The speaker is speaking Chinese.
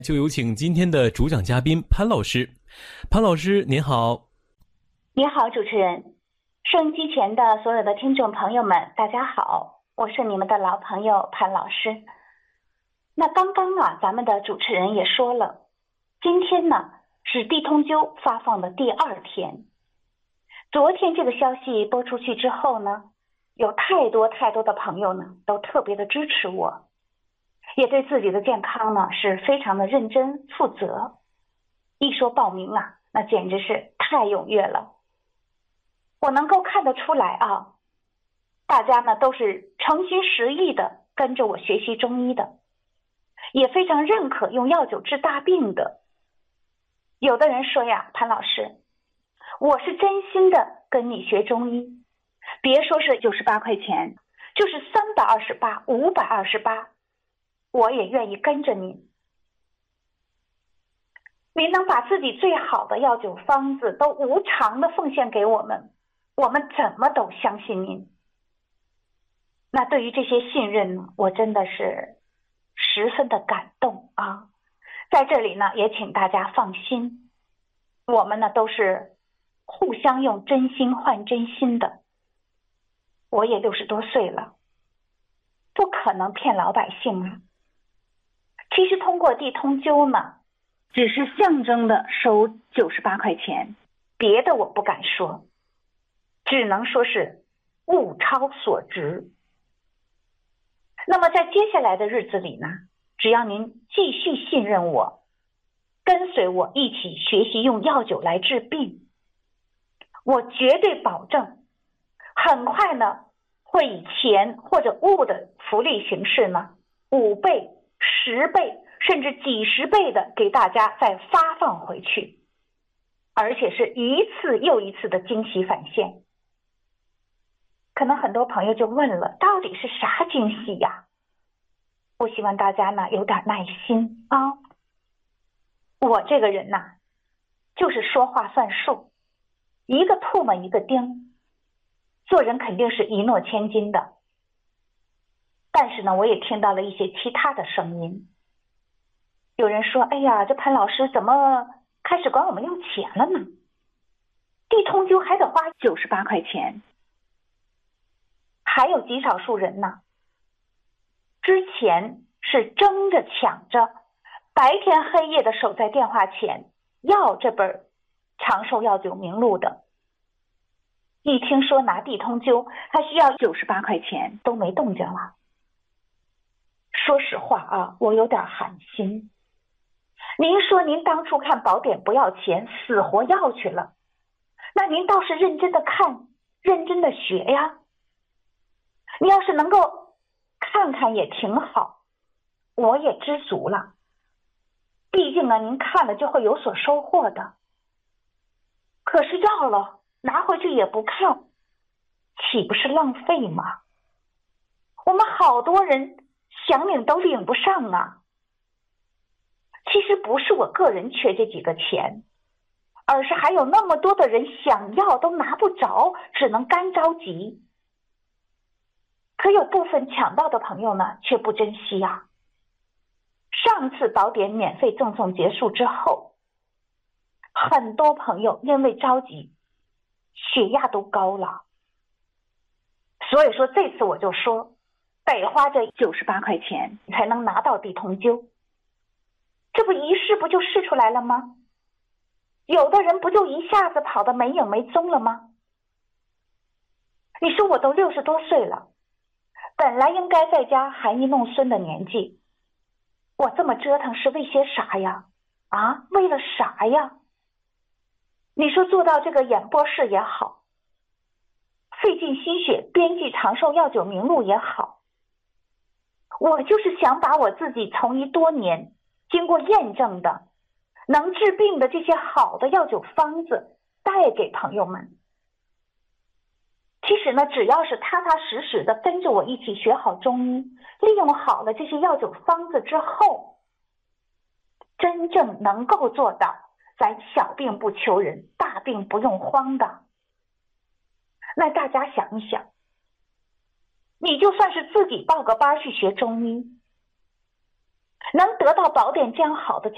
就有请今天的主讲嘉宾潘老师。潘老师您好。 你好，主持人。收音机前的所有的听众朋友们，大家好，我是你们的老朋友潘老师。那刚刚咱们的主持人也说了，今天呢是地通灸发放的第2天。昨天这个消息播出去之后呢，有太多的朋友呢都特别的支持我，也对自己的健康呢是非常的认真负责。一说报名那简直是太踊跃了。我能够看得出来大家呢都是诚心实意的跟着我学习中医的，也非常认可用药酒治大病的。有的人说呀，潘老师，我是真心的跟你学中医，别说是98块钱，就是328、528，我也愿意跟着您。您能把自己最好的药酒方子都无偿的奉献给我们，我们怎么都相信您。那对于这些信任呢，我真的是十分的感动在这里呢，也请大家放心，我们呢都是互相用真心换真心的。我也60多岁了，不可能骗老百姓其实通过地通灸呢，只是象征的收98块钱，别的我不敢说，只能说是物超所值。那么在接下来的日子里呢，只要您继续信任我，跟随我一起学习用药酒来治病，我绝对保证很快呢会以钱或者物的福利形式呢5倍、10倍甚至几十倍的给大家再发放回去，而且是一次又一次的惊喜返现。可能很多朋友就问了，到底是啥惊喜呀？我希望大家呢有点耐心我这个人就是说话算数，一个唾沫一个钉，做人肯定是一诺千金的。但是呢，我也听到了一些其他的声音，有人说，哎呀，这潘老师怎么开始管我们要钱了呢？地通灸还得花98块钱。还有极少数人之前是争着抢着，白天黑夜的守在电话前要这本长寿药酒名录的，一听说拿地通灸还需要98块钱，都没动静了。说实话我有点寒心。您说您当初看宝典不要钱，死活要去了，那您倒是认真的看，认真的学呀。你要是能够看看也挺好，我也知足了。毕竟您看了就会有所收获的。可是要了拿回去也不看，岂不是浪费吗？我们好多人想领都领不上其实不是我个人缺这几个钱，而是还有那么多的人想要都拿不着，只能干着急。可有部分抢到的朋友呢却不珍惜上次宝典免费赠送结束之后，很多朋友因为着急血压都高了。所以说这次我就说得花这98块钱才能拿到地通灸，这不一试不就试出来了吗？有的人不就一下子跑得没影没踪了吗？你说我都60多岁了，本来应该在家含饴弄孙的年纪，我这么折腾是为些啥呀？为了啥呀？你说做到这个演播室也好，费尽心血编辑长寿药酒名录也好，我就是想把我自己从医多年经过验证的能治病的这些好的药酒方子带给朋友们。其实呢，只要是踏踏实实的跟着我一起学好中医，利用好了这些药酒方子之后，真正能够做到咱小病不求人，大病不用慌的。那大家想一想，你就算是自己报个班去学中医，能得到宝典这样好的